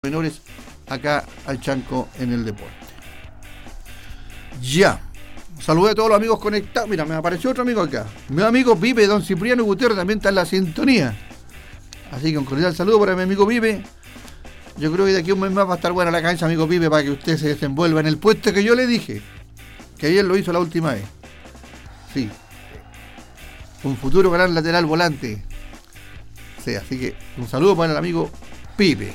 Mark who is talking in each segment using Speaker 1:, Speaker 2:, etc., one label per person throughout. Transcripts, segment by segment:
Speaker 1: menores acá al Chanco en el deporte. Ya. Saludé a todos los amigos conectados. Mira, me apareció otro amigo acá. Mi amigo Pipe, don Cipriano Gutiérrez, también está en la sintonía. Así que un cordial saludo para mi amigo Pipe. Yo creo que de aquí a un mes más va a estar buena la cancha, amigo Pipe, para que usted se desenvuelva en el puesto que yo le dije. Que ayer lo hizo la última vez. Sí. Un futuro gran lateral volante. Sí, así que un saludo para el amigo Pipe.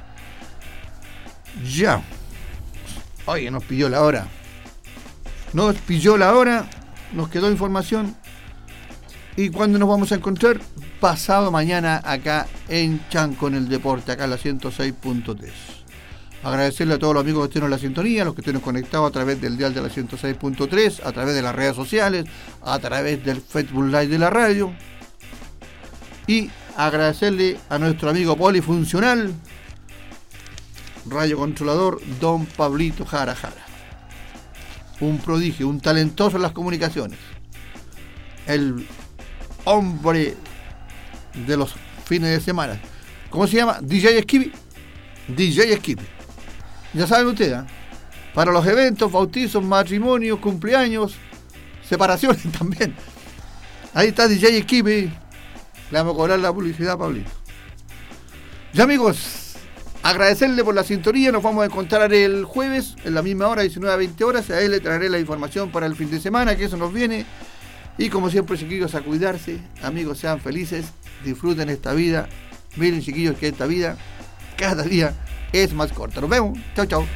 Speaker 1: Ya. Oye, nos pilló la hora. Nos pilló la hora. Nos quedó información. ¿Y cuándo nos vamos a encontrar? Pasado mañana acá en Chanco en el deporte, acá en la 106.3. Agradecerle a todos los amigos que estén en la sintonía, los que estén conectados a través del dial de la 106.3, a través de las redes sociales, a través del Facebook Live de la radio. Y agradecerle a nuestro amigo polifuncional, radio controlador, don Pablito Jara Jara. Un prodigio, un talentoso en las comunicaciones. El hombre de los fines de semana. ¿Cómo se llama? DJ Esquivi. DJ Esquivi. Ya saben ustedes, ¿eh? Para los eventos, bautizos, matrimonios, cumpleaños, separaciones también. Ahí está DJ Esquivi. Le vamos a cobrar la publicidad a Pablito. Ya, amigos, agradecerle por la sintonía. Nos vamos a encontrar el jueves en la misma hora, 19 a 20 horas. A él le traeré la información para el fin de semana, que eso nos viene. Y como siempre, chiquillos, a cuidarse. Amigos, sean felices. Disfruten esta vida. Miren, chiquillos, que esta vida cada día es más corta. Nos vemos. Chao, chao.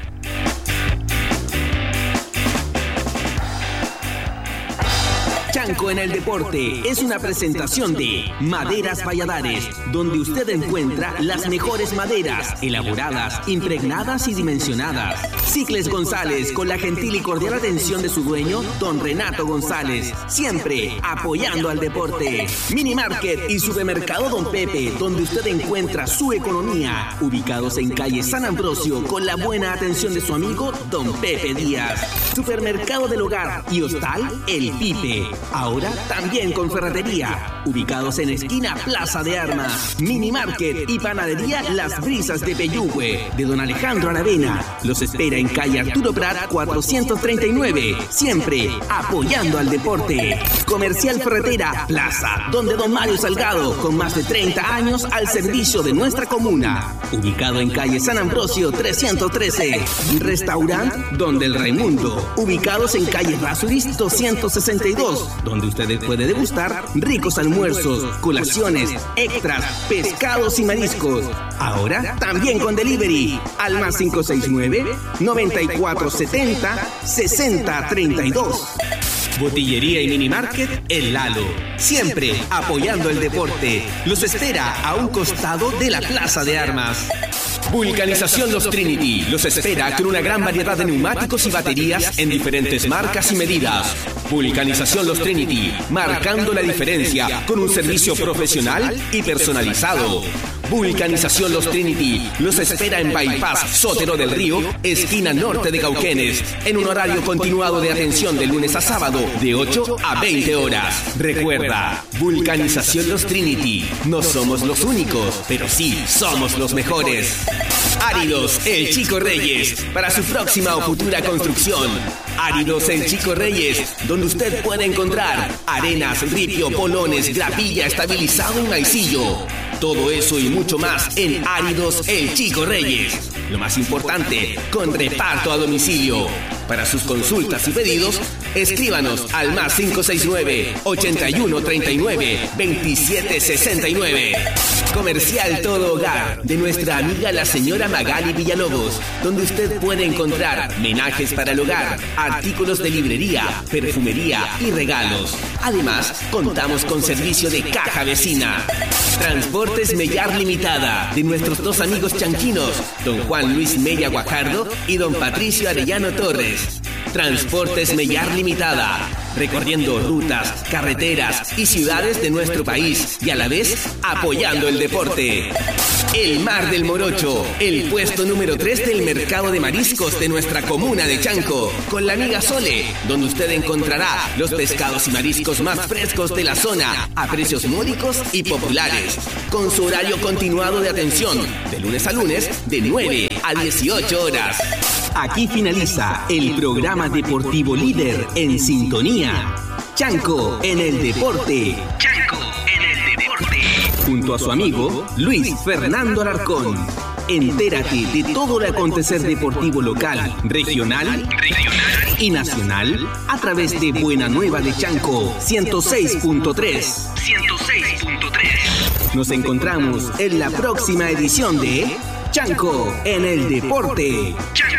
Speaker 2: Chanco en el deporte es una presentación de Maderas Valladares, donde usted encuentra las mejores maderas, elaboradas, impregnadas y dimensionadas. Cicles González, con la gentil y cordial atención de su dueño, don Renato González, siempre apoyando al deporte. Mini Market y Supermercado Don Pepe, donde usted encuentra su economía, ubicados en calle San Ambrosio, con la buena atención de su amigo don Pepe Díaz. Supermercado del Hogar y Hostal El Pipe. Ahora también con ferretería, ubicados en esquina Plaza de Armas. Mini Market y Panadería Las Brisas de Peyúgue, de don Alejandro Aravena. Los espera en calle Arturo Prat 439, siempre apoyando al deporte. Comercial Ferretera Plaza, donde don Mario Salgado, con más de 30 años al servicio de nuestra comuna. Ubicado en calle San Ambrosio 313. Restaurant Donde el Raimundo, ubicados en calle Rasuris 262, donde usted puede degustar ricos almuerzos, colaciones, extras, pescados y mariscos. Ahora también con delivery al más 569-9470-6032. Botillería y Mini Market El Lalo, siempre apoyando el deporte. Los espera a un costado de la Plaza de Armas. Vulcanización Los Trinity los espera con una gran variedad de neumáticos y baterías en diferentes marcas y medidas. Vulcanización Los Trinity, marcando la diferencia con un servicio profesional y personalizado. Vulcanización Los Trinity los espera en Bypass Sotero del Río, esquina norte de Cauquenes, en un horario continuado de atención de lunes a sábado, de 8 a 20 horas. Recuerda, Vulcanización Los Trinity, no somos los únicos, pero sí somos los mejores. Áridos El Chico Reyes, para su próxima o futura construcción. Áridos El Chico Reyes, donde usted puede encontrar arenas, ripio, polones, gravilla, estabilizado y maicillo. Todo eso y mucho más en Áridos El Chico Reyes. Lo más importante, con reparto a domicilio. Para sus consultas y pedidos, escríbanos al más 569-8139-2769. Comercial Todo Hogar, de nuestra amiga la señora Magali Villalobos, donde usted puede encontrar menajes para el hogar, artículos de librería, perfumería y regalos. Además, contamos con servicio de caja vecina. Transportes Mellar Limitada, de nuestros dos amigos chanquinos, don Juan Luis Mella Guajardo y don Patricio Arellano Torres. Transportes Mellar Limitada, recorriendo rutas, carreteras y ciudades de nuestro país y a la vez apoyando el deporte. El Mar del Morocho, el puesto número 3 del mercado de mariscos de nuestra comuna de Chanco, con la amiga Sole, donde usted encontrará los pescados y mariscos más frescos de la zona, a precios módicos y populares, con su horario continuado de atención, de lunes a lunes, de 9 a 18 horas. Aquí finaliza el programa deportivo líder en sintonía. Chanco en el deporte. Chanco en el deporte. Junto a su amigo Luis Fernando Alarcón. Entérate de todo el acontecer deportivo local, regional y nacional a través de Buena Nueva de Chanco 106.3. Nos encontramos en la próxima edición de Chanco en el deporte.